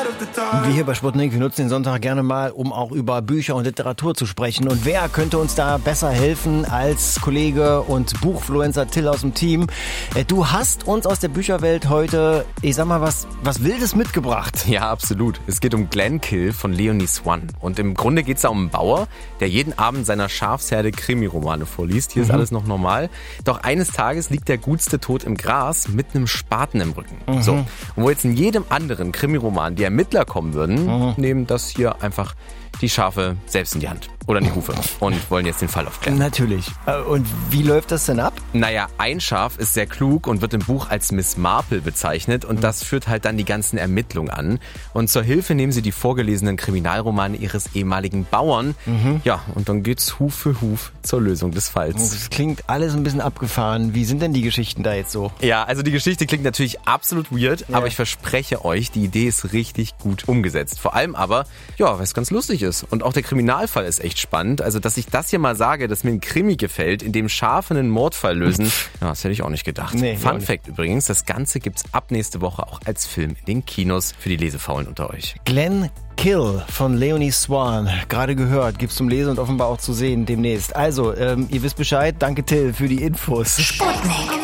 Wir hier bei Sputnik, wir nutzen den Sonntag gerne mal, um auch über Bücher und Literatur zu sprechen. Und wer könnte uns da besser helfen als Kollege und Buchfluencer Till aus dem Team? Du hast uns aus der Bücherwelt heute, ich sag mal, was Wildes mitgebracht. Ja, absolut. Es geht um Glenkill von Leonie Swann. Und im Grunde geht es da um einen Bauer, der jeden Abend seiner Schafsherde Krimiromane vorliest. Hier ist alles noch normal. Doch eines Tages liegt der Gutste tot im Gras mit einem Spaten im Rücken. So. Und wo jetzt in jedem anderen Krimiroman die Ermittler kommen würden, nehmen das hier einfach die Schafe selbst in die Hand. Oder in die Hufe. Und wollen jetzt den Fall aufklären. Natürlich. Und wie läuft das denn ab? Naja, ein Schaf ist sehr klug und wird im Buch als Miss Marple bezeichnet. Und das führt halt dann die ganzen Ermittlungen an. Und zur Hilfe nehmen sie die vorgelesenen Kriminalromane ihres ehemaligen Bauern. Ja, und dann geht's Huf für Huf zur Lösung des Falls. Das klingt alles ein bisschen abgefahren. Wie sind denn die Geschichten da jetzt so? Ja, also die Geschichte klingt natürlich absolut weird, aber ich verspreche euch, die Idee ist richtig gut umgesetzt. Vor allem aber, ja, weil es ganz lustig ist. Und auch der Kriminalfall ist echt spannend. Also, dass ich das hier mal sage, dass mir ein Krimi gefällt, in dem Schafe einen Mordfall lösen, ja, das hätte ich auch nicht gedacht. Nee, Fun Fact übrigens, das Ganze gibt's ab nächste Woche auch als Film in den Kinos für die Lesefaulen unter euch. Glenkill von Leonie Swann. Gerade gehört, gibt's zum Lesen und offenbar auch zu sehen demnächst. Also, ihr wisst Bescheid. Danke Till für die Infos. Sputnik.